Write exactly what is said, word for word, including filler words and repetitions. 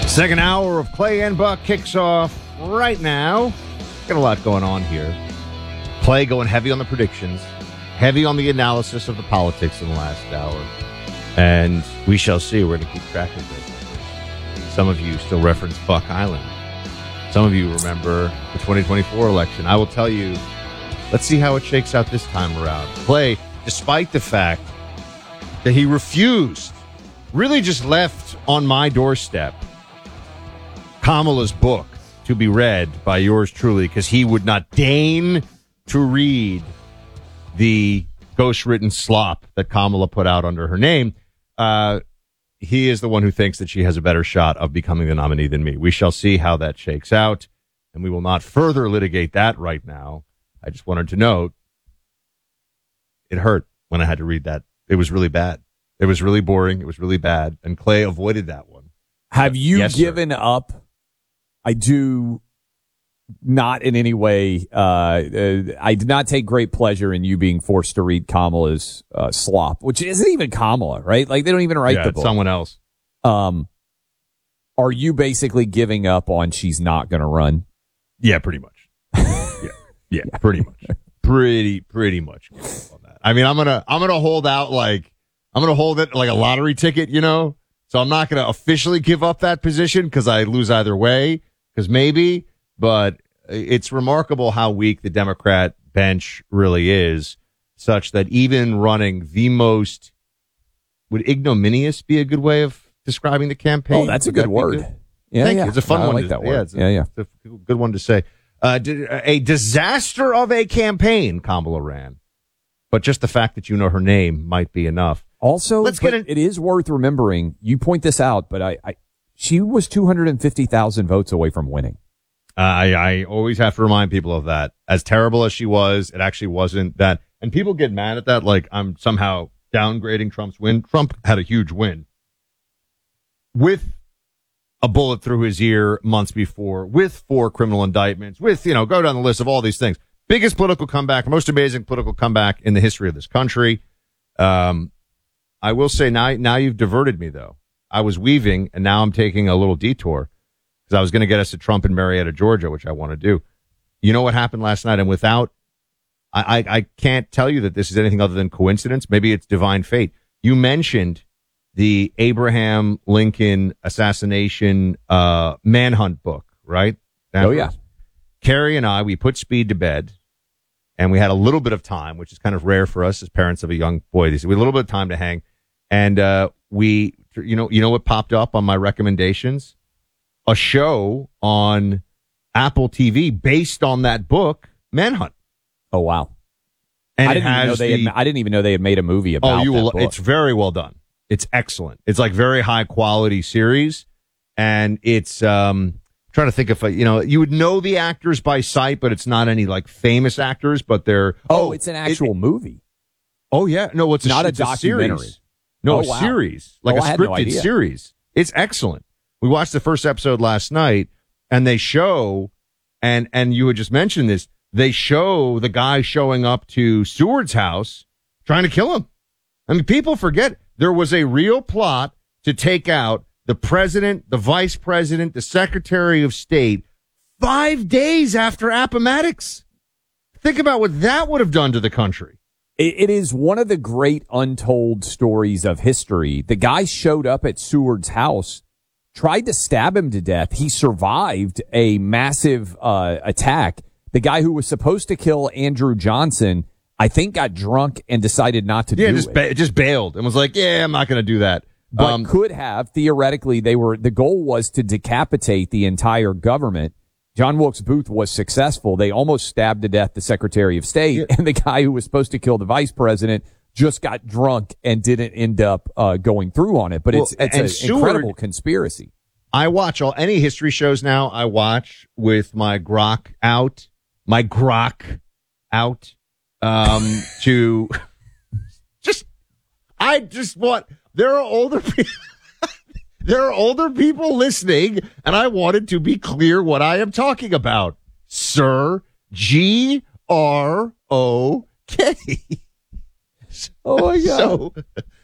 Second hour of Clay and Buck kicks off right now. Got a lot going on here. Clay going heavy on the predictions, heavy on the analysis of the politics in the last hour. And we shall see. We're going to keep track of this. Some of you still reference Buck Island. Some of you remember the twenty twenty-four election. I will tell you, let's see how it shakes out this time around. Clay, despite the fact that he refused, really just left on my doorstep Kamala's book to be read by yours truly because he would not deign to read the ghost-written slop that Kamala put out under her name. Uh, he is the one who thinks that she has a better shot of becoming the nominee than me. We shall see how that shakes out, and we will not further litigate that right now. I just wanted to note it hurt when I had to read that. It was really bad. It was really boring. It was really bad, and Clay avoided that one. Have you Yes, given sir. up? I do not in any way. Uh, uh, I did not take great pleasure in you being forced to read Kamala's uh, slop, which isn't even Kamala, right? Like they don't even write Yeah, the it's book. someone else. Um, are you basically giving up on she's not going to run? Yeah, pretty much. yeah, yeah, pretty much. Pretty, pretty much on that. I mean, I'm gonna, I'm gonna hold out like, I'm gonna hold it like a lottery ticket, you know. So I'm not gonna officially give up that position because I lose either way. Because maybe, but it's remarkable how weak the Democrat bench really is, such that even running the most, would ignominious be a good way of describing the campaign? Oh, that's a Would good that be word. good? Yeah, Thank yeah. you. It's a fun I one. like to, that word. Yeah, it's a, yeah, yeah. it's a good one to say. Uh, a disaster of a campaign, Kamala ran. But just the fact that you know her name might be enough. Also, Let's get but in- it is worth remembering. You point this out, but I, I she was two hundred fifty thousand votes away from winning. Uh, I, I always have to remind people of that. As terrible as she was, it actually wasn't that. And people get mad at that, like I'm somehow downgrading Trump's win. Trump had a huge win with a bullet through his ear months before, with four criminal indictments, with, you know, go down the list of all these things. Biggest political comeback, most amazing political comeback in the history of this country. Um, I will say now, now you've diverted me, though. I was weaving, and now I'm taking a little detour because I was going to get us to Trump in Marietta, Georgia, which I want to do. You know what happened last night? And without, I, I, I can't tell you that this is anything other than coincidence. Maybe it's divine fate. You mentioned the Abraham Lincoln assassination uh, manhunt book, right? That Oh, yeah. was- Carrie and I, we put Speed to bed, and we had a little bit of time, which is kind of rare for us as parents of a young boy. We had a little bit of time to hang, and uh, we, you know, you know what popped up on my recommendations? A show on Apple T V based on that book, Manhunt. Oh wow! And I it didn't even know has they. the, Had, I didn't even know they had made a movie about. Oh, you that will. book. It's very well done. It's excellent. It's like very high quality series, and it's um trying to think if I, you know, you would know the actors by sight, but it's not any like famous actors, but they're Oh, it's an actual it- movie. Oh yeah, no, it's a, Not a it's documentary. series. No, Oh, a wow. series, like Oh, a I had no scripted idea. series. It's excellent. We watched the first episode last night, and they show, and and you had just mentioned this. They show the guy showing up to Seward's house trying to kill him. I mean, people forget there was a real plot to take out the president, the vice president, the secretary of state five days after Appomattox. Think about what that would have done to the country. It, it is one of the great untold stories of history. The guy showed up at Seward's house, tried to stab him to death. He survived a massive uh, attack. The guy who was supposed to kill Andrew Johnson, I think, got drunk and decided not to Yeah, do just it. ba- just bailed and was like, "Yeah, I'm not going to do that." But Um, could have, theoretically, they were, the goal was to decapitate the entire government. John Wilkes Booth was successful. They almost stabbed to death the Secretary of State, Yeah. and the guy who was supposed to kill the vice president just got drunk and didn't end up uh, going through on it. But Well, it's it's and an Seward- incredible conspiracy. I watch all any history shows now. I watch with my grok out, my grok out, um, to just. I just want. There are older people. There are older people listening, and I wanted to be clear what I am talking about, sir. G R O K. Oh my God. So